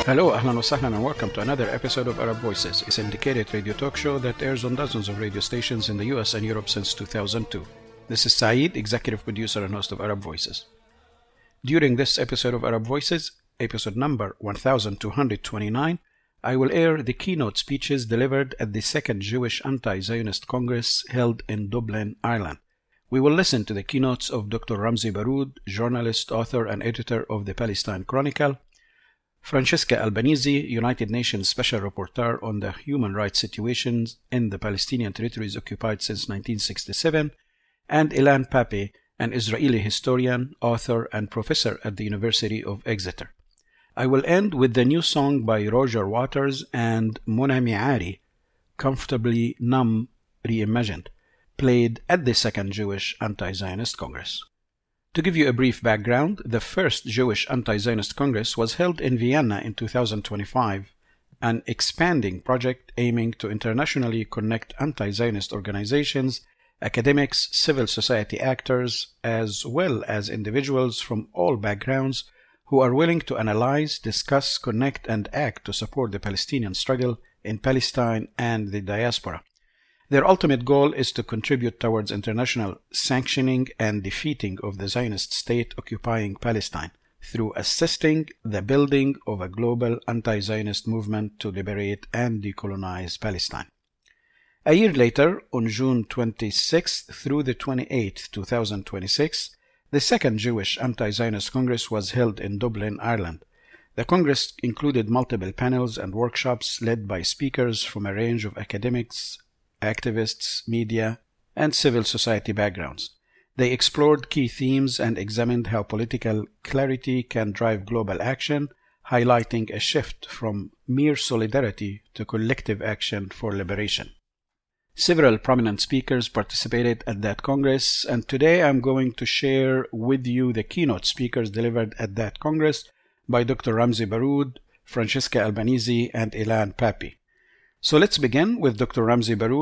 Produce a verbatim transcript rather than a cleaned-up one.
Hello, ahlan wa sahlan, and welcome to another episode of Arab Voices, a syndicated radio talk show that airs on dozens of radio stations in the U S and Europe since two thousand two. This is Saeed, executive producer and host of Arab Voices. During this episode of Arab Voices, episode number one thousand two hundred twenty-nine, I will air the keynote speeches delivered at the second Jewish Anti-Zionist Congress held in Dublin, Ireland. We will listen to the keynotes of Doctor Ramzy Baroud, journalist, author, and editor of the Palestine Chronicle, Francesca Albanese, United Nations Special Rapporteur on the human rights situations in the Palestinian territories occupied since nineteen sixty-seven, and Ilan Pappé, an Israeli historian, author, and professor at the University of Exeter. I will end with the new song by Roger Waters and Mona Miari, Comfortably Numb Reimagined, played at the Second Jewish Anti-Zionist Congress. To give you a brief background, the first Jewish Anti-Zionist Congress was held in Vienna in two thousand twenty-five, an expanding project aiming to internationally connect anti-Zionist organizations, academics, civil society actors, as well as individuals from all backgrounds who are willing to analyze, discuss, connect, and act to support the Palestinian struggle in Palestine and the diaspora. Their ultimate goal is to contribute towards international sanctioning and defeating of the Zionist state occupying Palestine through assisting the building of a global anti-Zionist movement to liberate and decolonize Palestine. A year later, on June twenty-sixth through the twenty-eighth, two thousand twenty-six, the Second Jewish Anti-Zionist Congress was held in Dublin, Ireland. The Congress included multiple panels and workshops led by speakers from a range of academics, activists, media, and civil society backgrounds. They explored key themes and examined how political clarity can drive global action, highlighting a shift from mere solidarity to collective action for liberation. Several prominent speakers participated at that Congress, and today I'm going to share with you the keynote speakers delivered at that Congress by Doctor Ramzy Baroud, Francesca Albanese, and Ilan Pappé. So let's begin with Doctor Ramzy Baroud,